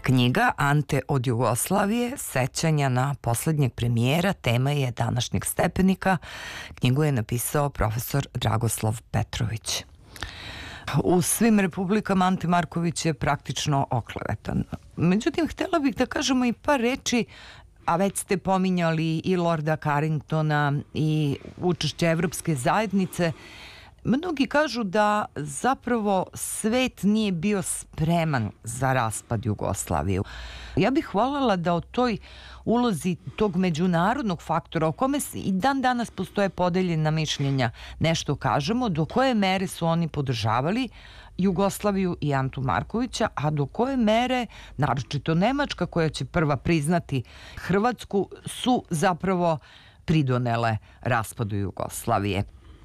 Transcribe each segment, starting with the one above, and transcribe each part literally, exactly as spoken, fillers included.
Knjiga Ante od Jugoslavije, sećanja na poslednjeg premijera, tema je današnjeg Stepenika. Knjigu je napisao profesor Dragoslav Petrović. U svim republikama Ante Marković je praktično oklevetan. Međutim, htjela bih da kažemo i par reči, a već ste pominjali i Lorda Carringtona i učešće Evropske zajednice. Mnogi kažu da zapravo svet nije bio spreman za raspad Jugoslavije. Ja bih voljela da o toj ulozi tog međunarodnog faktora, o kome i dan danas postoje podeljena mišljenja, nešto kažemo, do koje mere su oni podržavali Jugoslaviju i Antu Markovića, a do koje mere, naročito Nemačka koja će prva priznati Hrvatsku, su zapravo pridonele raspadu Jugoslavije.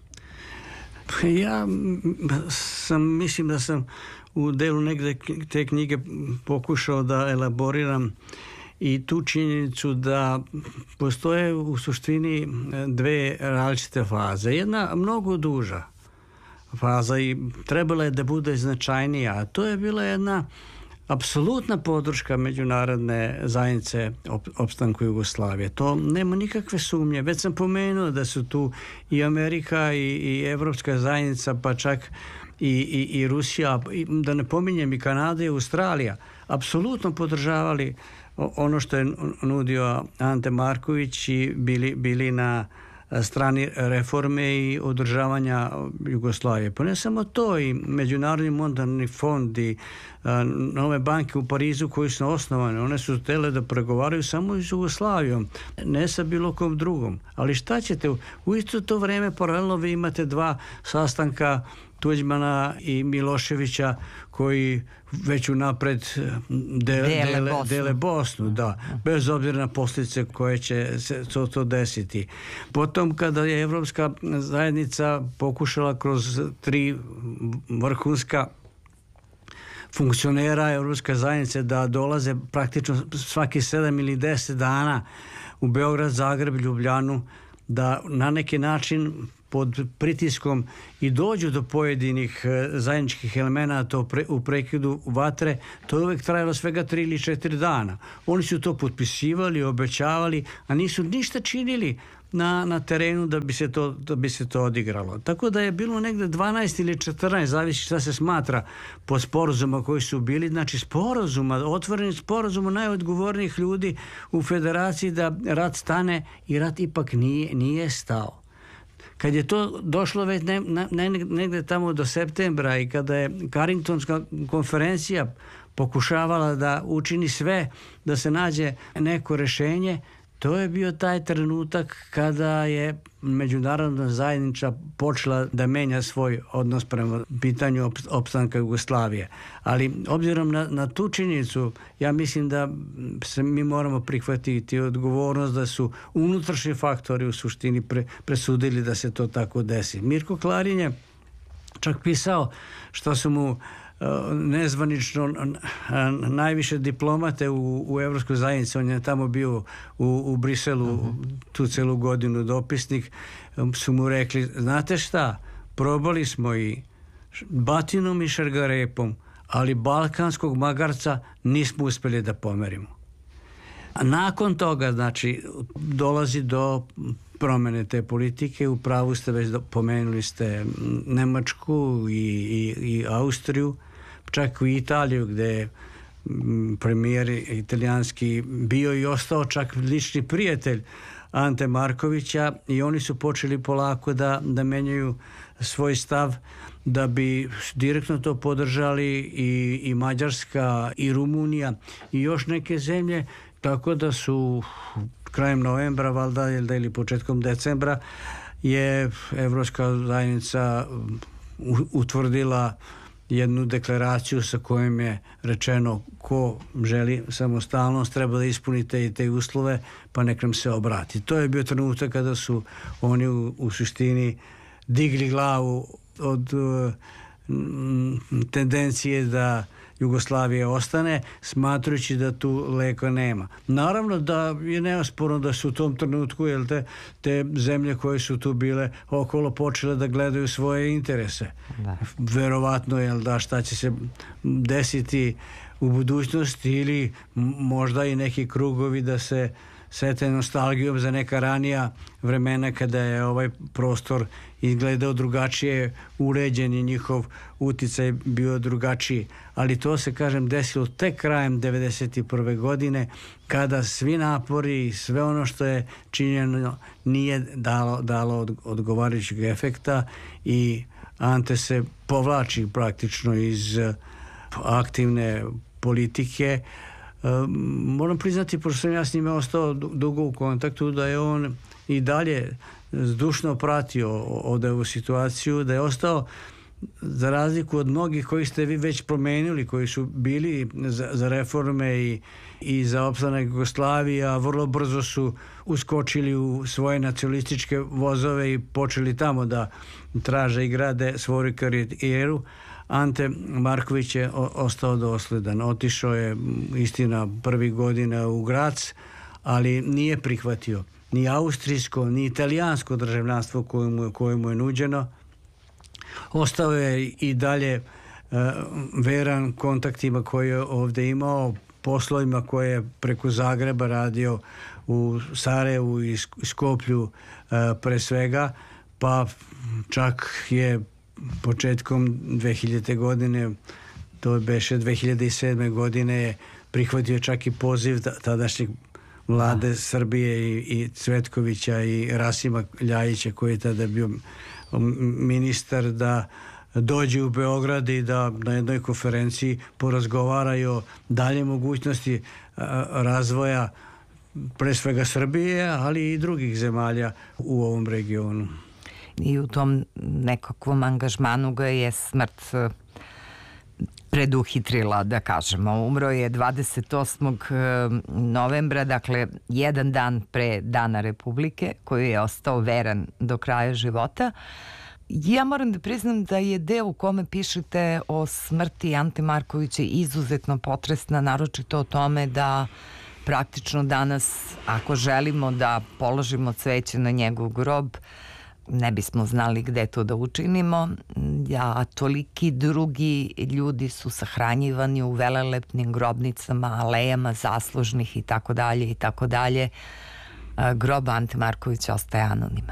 Ja sam, mislim da sam u delu negde te knjige pokušao da elaboriram i tu činjenicu da postoje u suštini dve različite faze. Jedna mnogo duža faza i trebala je da bude značajnija, a to je bila jedna apsolutna podrška međunarodne zajednice opstanku Jugoslavije. To nema nikakve sumnje. Već sam pomenuo da su tu i Amerika i, i Evropska zajednica, pa čak i, i, i Rusija, i, da ne pominjem i Kanada i Australija, apsolutno podržavali ono što je nudio Ante Marković i bili, bili na strani reforme i održavanja Jugoslavije. Pa ne samo to, i Međunarodni monetarni fond i a, nove banke u Parizu koji su osnovane, one su htjele da pregovaraju samo s Jugoslavijom, ne sa bilo kom drugom. Ali šta ćete, u isto to vreme paralelno vi imate dva sastanka Tuđmana i Miloševića koji već unapred dele, dele, dele, Bosnu. dele Bosnu, da, bez obzira na posljedice koje će se to, to desiti. Potom kada je Evropska zajednica pokušala kroz tri vrhunska funkcionera Evropske zajednice da dolaze praktično svaki sedam ili deset dana u Beograd, Zagreb, Ljubljanu, da na neki način pod pritiskom i dođu do pojedinih zajedničkih elemenata u prekidu vatre, to je uvek trajalo svega tri ili četiri dana. Oni su to potpisivali, obećavali, a nisu ništa činili na, na terenu da bi, se to, da bi se to odigralo. Tako da je bilo negde dvanaest ili četrnaest, zavisi šta se smatra po sporazuma koji su bili, znači sporazuma, otvoreni sporazuma najodgovornijih ljudi u federaciji da rat stane i rat ipak nije, nije stao. Kad je to došlo već ne, ne, negde tamo do septembra i kada je Carringtonska konferencija pokušavala da učini sve da se nađe neko rešenje, to je bio taj trenutak kada je međunarodna zajednica počela da menja svoj odnos prema pitanju opstanka Jugoslavije. Ali obzirom na, na tu činjenicu, ja mislim da se mi moramo prihvatiti odgovornost da su unutrašnji faktori u suštini pre, presudili da se to tako desi. Mirko Klarin je čak pisao što su mu nezvanično najviše diplomate u, u Evropskoj zajednici, on je tamo bio u, u Briselu uh-huh. tu celu godinu dopisnik, su mu rekli, znate šta, probali smo i batinom i šargarepom, ali balkanskog magarca nismo uspjeli da pomerimo. A nakon toga, znači, dolazi do promene te politike, u pravu ste već pomenuli ste Nemačku i, i, i Austriju, čak i Italiju gdje je premijer italijanski bio i ostao čak lični prijatelj Ante Markovića i oni su počeli polako da, da menjaju svoj stav da bi direktno to podržali i, i Mađarska i Rumunija i još neke zemlje, tako da su krajem novembra valjda ili početkom decembra je Evropska zajednica utvrdila jednu deklaraciju sa kojom je rečeno ko želi samostalnost treba da ispunite i te uslove pa nek nam se obrati. To je bio trenutak kada su oni u, u suštini digli glavu od uh, tendencije da Jugoslavije ostane, smatrujući da tu leka nema. Naravno da je neosporno da su u tom trenutku jel, te, te zemlje koje su tu bile okolo počele da gledaju svoje interese. Da. Verovatno jel, da šta će se desiti u budućnosti ili možda i neki krugovi da se sete nostalgijom za neka ranija vremena kada je ovaj prostor izgledao drugačije, uređen i njihov uticaj bio drugačiji. Ali to se, kažem, desilo tek krajem devedeset prve godine kada svi napori i sve ono što je činjeno nije dalo, dalo odgovarajućeg efekta i Ante se povlači praktično iz aktivne politike. Moram priznati, pošto sam ja s njime ostao dugo u kontaktu, da je on i dalje zdušno pratio ovdje ovu situaciju, da je ostao, za razliku od mnogih koji ste vi već promenili, koji su bili za, za reforme i, i za opstanak Jugoslavije, a vrlo brzo su uskočili u svoje nacionalističke vozove i počeli tamo da traže i grade svoju karijeru. Ante Marković je ostao dosledan. Otišao je, istina, prvih godina u Grac, ali nije prihvatio ni austrijsko, ni italijansko državljanstvo koje mu, koje mu je nuđeno. Ostao je i dalje uh, veran kontaktima koje je ovdje imao, poslovima koje je preko Zagreba radio u Sarajevu i Skoplju uh, pre svega, pa čak je početkom dve hiljadite godine, to beše dve hiljade sedme godine, je prihvatio čak i poziv tadašnjeg vlade Srbije i, i Cvetkovića i Rasima Ljajića, koji je tada bio ministar, da dođe u Beograd i da na jednoj konferenciji porazgovaraju o dalje mogućnosti razvoja pre svega Srbije, ali i drugih zemalja u ovom regionu. I u tom nekakvom angažmanu ga je smrt preduhitrila, da kažemo. Umro je dvadeset osmog novembra, dakle jedan dan pre Dana Republike, koji je ostao veran do kraja života. Ja moram da priznam da je deo u kome pišete o smrti Ante Markovića izuzetno potresna, naročito o tome da praktično danas, ako želimo da položimo cveće na njegov grob, ne bismo znali gde to da učinimo, a toliki drugi ljudi su sahranjivani u velelepnim grobnicama, alejama zaslužnih i tako dalje i tako dalje. Grob Ante Markovića ostaje anoniman.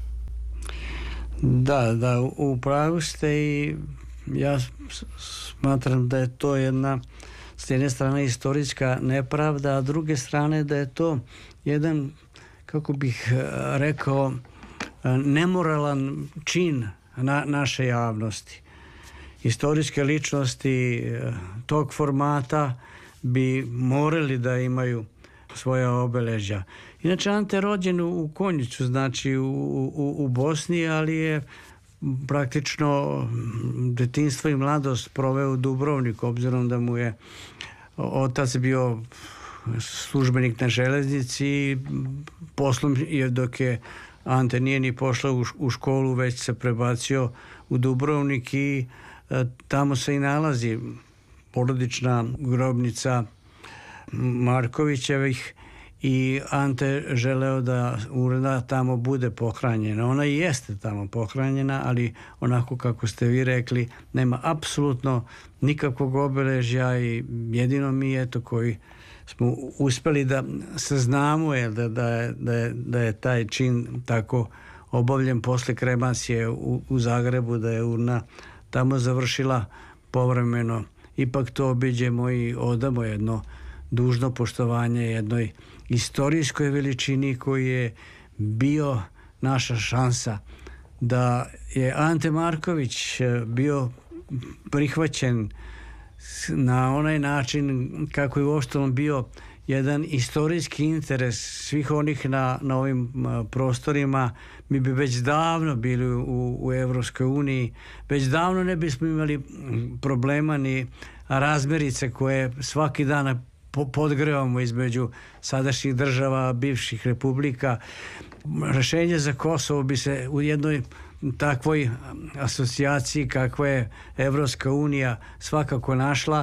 Da, da, u pravu ste i ja smatram da je to jedna, s jedne strane, istorijska nepravda, a s druge strane da je to jedan, kako bih rekao, nemoralan čin na, naše javnosti. Istorijske ličnosti tog formata bi morali da imaju svoja obeležja. Inače, Ante je rođen u Konjicu, znači u, u, u Bosni, ali je praktično detinjstvo i mladost proveo u Dubrovniku, obzirom da mu je otac bio službenik na železnici, poslom je, dok je Ante nije ni pošla u školu, već se prebacio u Dubrovnik i e, tamo se i nalazi porodična grobnica Markovićevih i Ante želeo da urna tamo bude pohranjena. Ona i jeste tamo pohranjena, ali onako kako ste vi rekli, nema apsolutno nikakvog obeležja i jedino mi eto koji smo uspeli da saznamo je, da, da, je, da, je, da je taj čin tako obavljen posle kremacije u, u Zagrebu, da je urna tamo završila povremeno. Ipak to obiđemo i odamo jedno dužno poštovanje jednoj istorijskoj veličini koji je bio naša šansa. Da je Ante Marković bio prihvaćen na onaj način kako je uostalom bio jedan istorijski interes svih onih na, na ovim prostorima, mi bi već davno bili u, u Evropskoj uniji, već davno ne bismo imali problema ni razmerice koje svaki dan podgrevamo između sadašnjih država, bivših republika. Rešenje za Kosovo bi se u jednoj takvoj asocijaciji kakva je Evropska unija svakako našla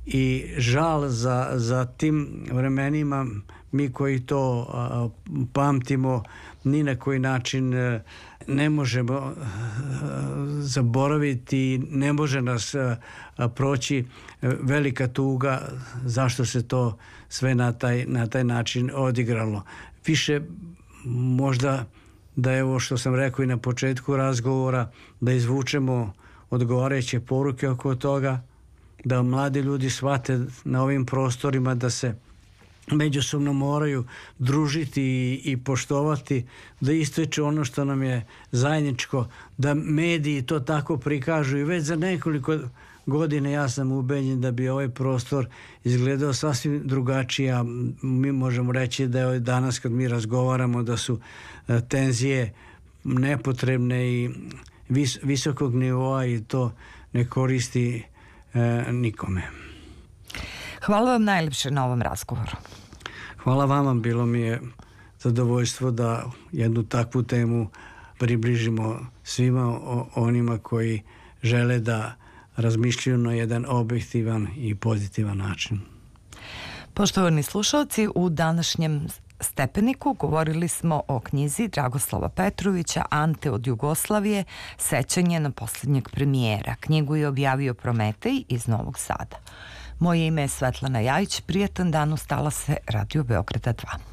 i žal za, za tim vremenima. Mi koji to a, pamtimo ni na koji način ne možemo a, zaboraviti, ne može nas a, a, proći velika tuga zašto se to sve na taj, na taj način odigralo. Više možda da je ovo što sam rekao i na početku razgovora, da izvučemo odgovarajuće poruke oko toga, da mladi ljudi shvate na ovim prostorima da se međusobno moraju družiti i, i poštovati, da ističe ono što nam je zajedničko, da mediji to tako prikažu i već za nekoliko godina ja sam ubeđen da bi ovaj prostor izgledao sasvim drugačije. Mi možemo reći da je danas kad mi razgovaramo da su tenzije nepotrebne i vis, visokog nivoa i to ne koristi e, nikome. Hvala vam najlepše na ovom razgovoru. Hvala vama, bilo mi je zadovoljstvo da jednu takvu temu približimo svima onima koji žele da razmišljaju na jedan objektivan i pozitivan način. Poštovani slušalci, u današnjem Stepeniku govorili smo o knjizi Dragoslava Petrovića Ante od Jugoslavije, sećanje na posljednjeg premijera. Knjigu je objavio Prometej iz Novog Sada. Moje ime je Svetlana Jajić, prijatan dan, ustala se Radio Beograda dva.